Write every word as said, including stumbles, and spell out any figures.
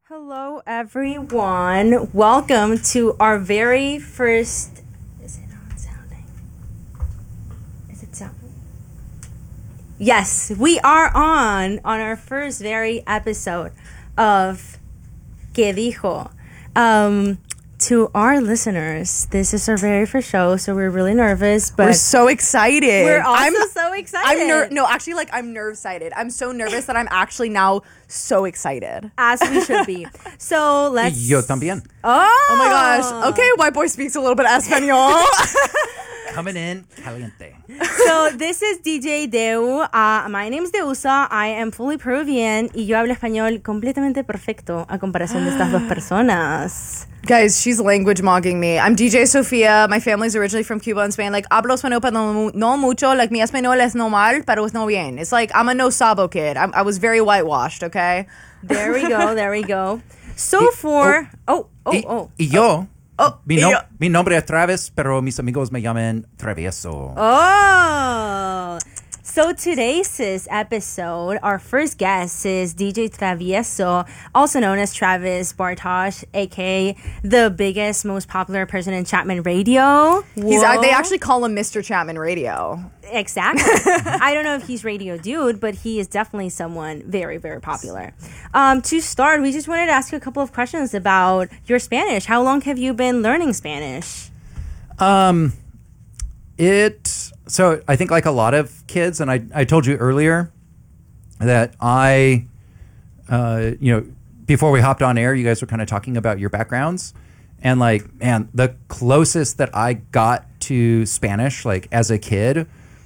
Hello, everyone. Welcome to our very first. Is it not sounding? Is it sounding? Yes, we are on on our first very episode of ¿Qué dijo? Um, to our listeners, this is our very first show, so we're really nervous, but we're so excited. We're also I'm, so excited. I'm ner- no, actually, like I'm nerve-sighted. I'm so nervous that I'm actually now so excited. As we should be. So let's. Yo también. Oh, Oh my gosh. Okay, white boy speaks a little bit of Espanol. Coming in caliente. So this is D J Deu. Uh, my name is Deusa. I am fully Peruvian y yo hablo español completamente perfecto a comparación de estas dos personas. Guys, she's language mogging me. I'm D J Sofia. My family's originally from Cuba and Spain. Like, hablo español, pero no, no mucho. Like, mi español es normal, pero es no bien. It's like, I'm a no sabo kid. I'm, I was very whitewashed, okay? There we go. There we go. So for... Oh, oh, y, oh. y yo, Oh, mi, y no- yo. mi nombre es Travis, pero mis amigos me llaman Travieso. Oh. So today's episode, our first guest is D J Travieso, also known as Travis Bartosh, aka the biggest, most popular person in Chapman Radio. He's, uh, Whoa. they actually call him Mister Chapman Radio. Exactly. I don't know if he's radio dude, but he is definitely someone very, very popular. Um, to start, we just wanted to ask you a couple of questions about your Spanish. How long have you been learning Spanish? Um, it, so I think like a lot of kids, and I, I told you earlier that I, uh, you know, before we hopped on air, you guys were kind of talking about your backgrounds. And like, man, the closest that I got to Spanish, like as a kid,